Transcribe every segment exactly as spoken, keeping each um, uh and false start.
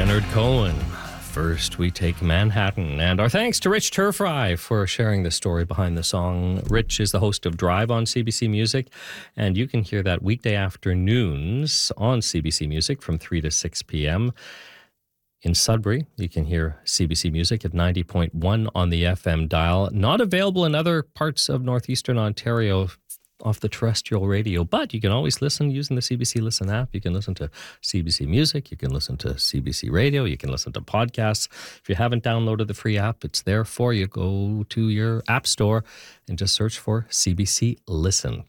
Leonard Cohen. First, we take Manhattan. And our thanks to Rich Turfry for sharing the story behind the song. Rich is the host of Drive on C B C Music, and you can hear that weekday afternoons on C B C Music from three to six p.m. In Sudbury, you can hear C B C Music at ninety point one on the F M dial. Not available in other parts of northeastern Ontario off the terrestrial radio, but you can always listen using the C B C Listen app. You can listen to C B C Music, you can listen to C B C Radio, you can listen to podcasts. If you haven't downloaded the free app, it's there for you. Go to your app store and just search for C B C Listen.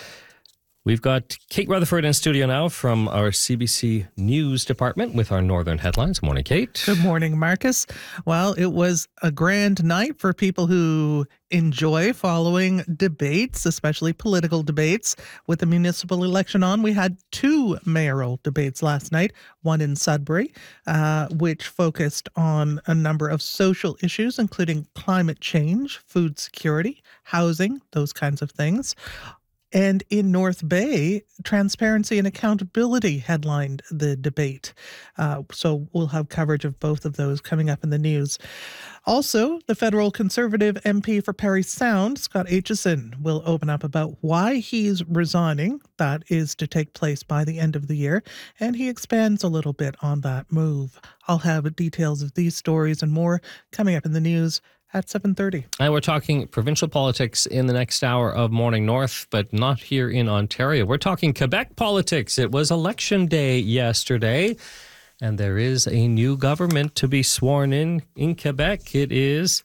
We've got Kate Rutherford in studio now from our C B C News department with our Northern Headlines. Morning, Kate. Good morning, Marcus. Well, it was a grand night for people who enjoy following debates, especially political debates. With the municipal election on, we had two mayoral debates last night, one in Sudbury, uh, which focused on a number of social issues, including climate change, food security, housing, those kinds of things. And in North Bay, transparency and accountability headlined the debate. Uh, so we'll have coverage of both of those coming up in the news. Also, the federal Conservative M P for Parry Sound, Scott Aitchison, will open up about why he's resigning. That is to take place by the end of the year. And he expands a little bit on that move. I'll have details of these stories and more coming up in the news at seven thirty. And we're talking provincial politics in the next hour of Morning North, but not here in Ontario. We're talking Quebec politics. It was election day yesterday, and there is a new government to be sworn in in Quebec. It is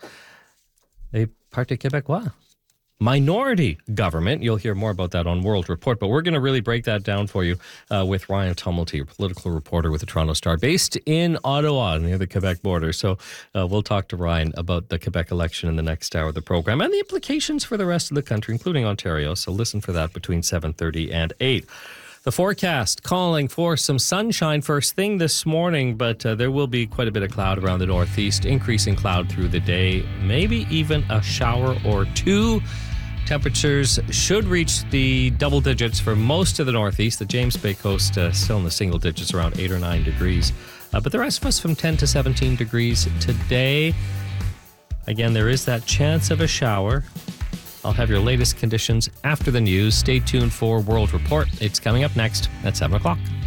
a Parti Québécois minority government. You'll hear more about that on World Report, but we're going to really break that down for you uh, with Ryan Tumulty, a political reporter with the Toronto Star, based in Ottawa near the Quebec border. So uh, we'll talk to Ryan about the Quebec election in the next hour of the program and the implications for the rest of the country, including Ontario. So listen for that between seven thirty and eight. The forecast calling for some sunshine first thing this morning, but uh, there will be quite a bit of cloud around the northeast, increasing cloud through the day, maybe even a shower or two. Temperatures should reach the double digits for most of the northeast. The James Bay coast uh, still in the single digits, around eight or nine degrees. Uh, but the rest of us from ten to seventeen degrees today. Again, there is that chance of a shower. I'll have your latest conditions after the news. Stay tuned for World Report. It's coming up next at seven o'clock.